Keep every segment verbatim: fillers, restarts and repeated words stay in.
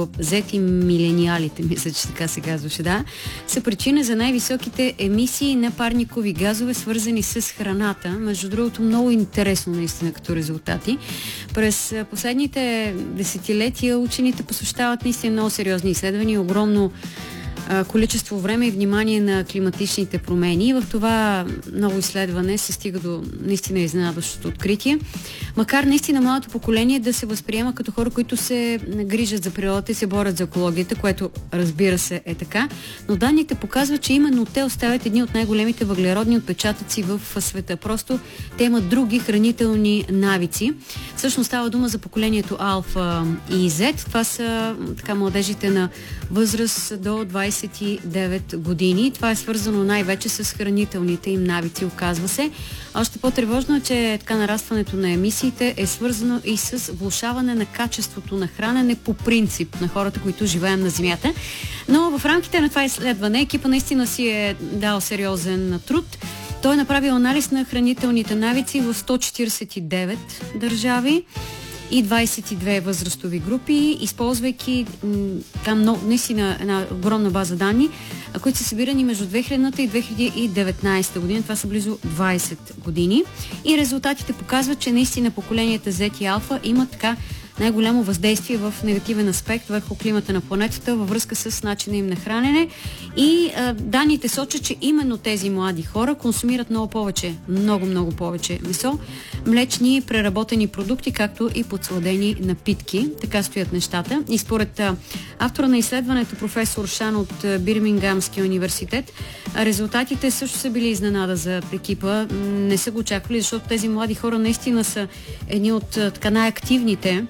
зет и милениалите, мисля, че така се казваше, да, са причина за най-високите емисии на парникови газове, свързани с храната. Между другото, много интересно наистина като резултати. През последните десетилетия учените посвещават наистина много сериозни изследвания, огромно количество време и внимание на климатичните промени. И в това ново изследване се стига до наистина изненадващото откритие. Макар наистина младото поколение да се възприема като хора, които се грижат за природата и се борят за екологията, което разбира се е така, но данните показват, че именно те оставят едни от най-големите въглеродни отпечатъци в света. Просто те имат други хранителни навици. Всъщност става дума за поколението Алфа и Зет. Това са така младежите на възраст до двайсет и девет години. Това е свързано най-вече с хранителните им навици, оказва се. Още по-тревожно е, че така нарастването на емисиите е свързано и с влошаване на качеството на хранене по принцип на хората, които живеят на Земята. Но в рамките на това изследване екипа наистина си е дал сериозен труд. Той е направил анализ на хранителните навици в сто четирийсет и девет държави и двайсет и две възрастови групи, използвайки там много, наистина една огромна база данни, които са събирани между две хиляди и две хиляди и деветнайсета година. Това са близо двайсет години. И резултатите показват, че наистина поколенията Z и Алфа имат така най-голямо въздействие в негативен аспект върху климата на планетата във връзка с начина им на хранене. И а, данните сочат, че именно тези млади хора консумират много повече, много-много повече месо, млечни преработени продукти, както и подсладени напитки. Така стоят нещата. И според а, автора на изследването, професор Шан от а, Бирмингамския университет, резултатите също са били изненада за екипа. Не са го очаквали, защото тези млади хора наистина са едни от а, така най-активните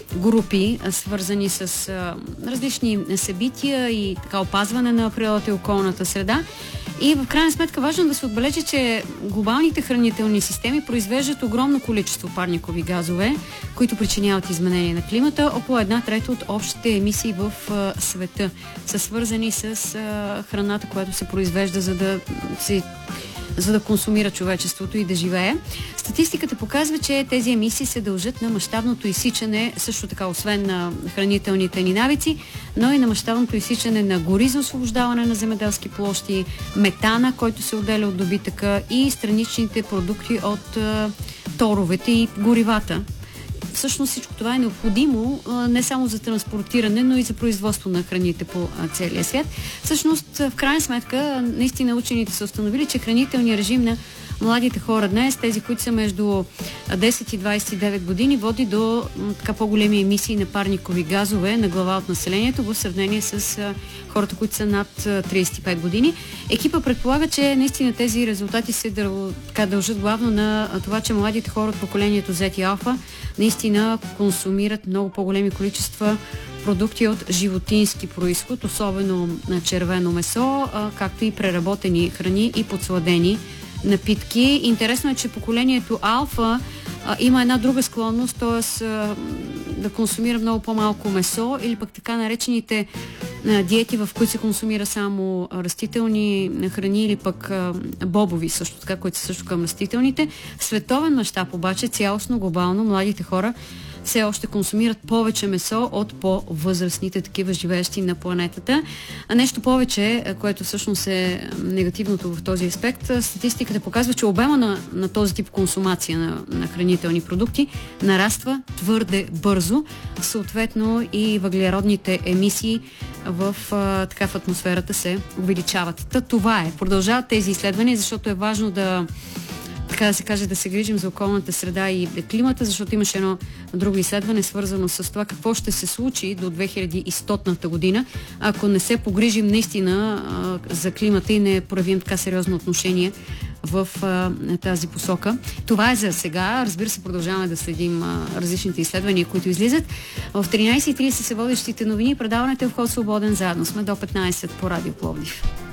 групи, свързани с а, различни събития и така опазване на природата и околната среда. И в крайна сметка важно да се отбележи, че глобалните хранителни системи произвеждат огромно количество парникови газове, които причиняват изменение на климата. Около една трета от общите емисии в а, света са свързани с а, храната, която се произвежда, за да се за да консумира човечеството и да живее. Статистиката показва, че тези емисии се дължат на мащабното изсичане, също така освен на хранителните ни навици, но и на мащабното изсичане на гори за освобождаване на земеделски площи, метана, който се отделя от добитъка, и страничните продукти от а, торовете и горивата. Всъщност всичко това е необходимо а, не само за транспортиране, но и за производство на храните по а, целия свят. Всъщност, в крайна сметка, наистина учените са установили, че хранителният режим на младите хора днес, тези, които са между десет и двайсет и девет години, води до м, така по-големи емисии на парникови газове на глава от населението в сравнение с а, хората, които са над а, трийсет и пет години. Екипа предполага, че наистина тези резултати се дъл, така, дължат главно на а, това, че младите хора от поколението Z и Алфа наистина консумират много по-големи количества продукти от животински происход, особено на червено месо, а, както и преработени храни и подсладени напитки. Интересно е, че поколението Алфа а, има една друга склонност, т.е. да консумира много по-малко месо, или пък така наречените а, диети, в които се консумира само растителни храни, или пък а, бобови, също така, които са също към растителните. В световен мащаб обаче, цялостно, глобално, младите хора все още консумират повече месо от по-възрастните такива, живеещи на планетата. А нещо повече, което всъщност е негативното в този аспект, статистиката показва, че обема на, на този тип консумация на, на хранителни продукти нараства твърде бързо, съответно и въглеродните емисии в, а, така, в атмосферата се увеличават. Та, това е. Продължават тези изследвания, защото е важно да така да се каже, да се грижим за околната среда и климата, защото имаше едно друго изследване, свързано с това какво ще се случи до две хиляди и стотната година, ако не се погрижим наистина а, за климата и не проявим така сериозно отношение в а, тази посока. Това е за сега. Разбира се, продължаваме да следим а, различните изследвания, които излизат. В тринайсет и трийсет са водещите новини. Предаването е в ход свободен. Заедно сме до петнайсет по Радио Пловдив.